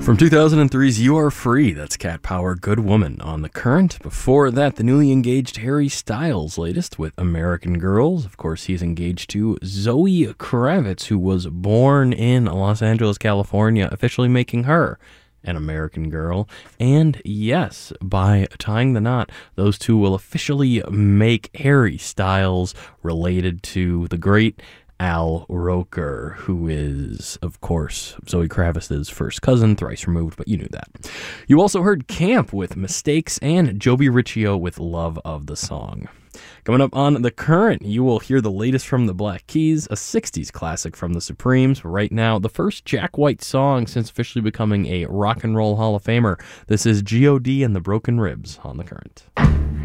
From 2003's You Are Free, that's Cat Power, Good Woman on The Current. Before that, the newly engaged Harry Styles' latest with American Girls. Of course, he's engaged to Zoe Kravitz, who was born in Los Angeles, California, officially making her an American girl. And yes, by tying the knot, those two will officially make Harry Styles related to the great Al Roker, who is, of course, Zoe Kravitz's first cousin, thrice removed, but you knew that. You also heard Camp with Mistakes and Joby Riccio with Love of the Song. Coming up on The Current, you will hear the latest from the Black Keys, a 60s classic from the Supremes. Right now, the first Jack White song since officially becoming a Rock and Roll Hall of Famer. This is G.O.D. and the Broken Ribs on The Current.